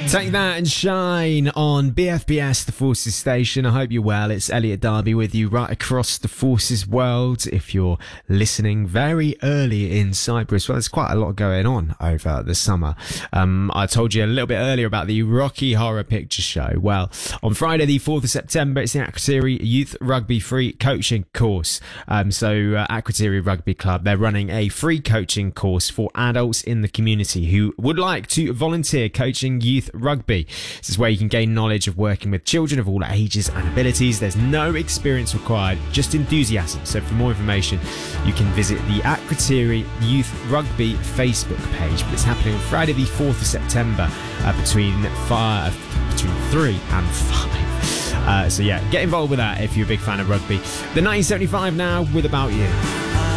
Take that and shine on BFBS, the Forces Station. I hope you're well. It's Elliot Darby with you right across the Forces world. If you're listening very early in Cyprus, well, there's quite a lot going on over the summer. I told you a little bit earlier about the Rocky Horror Picture Show. Well, on Friday, the 4th of September, it's the Akrotiri Youth Rugby Free Coaching Course. Akrotiri Rugby Club, they're running a free coaching course for adults in the community who would like to volunteer coaching youth rugby. This is where you can gain knowledge of working with children of all ages and abilities. There's no experience required, just enthusiasm. So for more information, you can visit the Akrotiri Youth Rugby Facebook page. But it's happening on Friday the 4th of September between 3 and 5. So yeah, get involved with that if you're a big fan of rugby. The 1975 now with About You.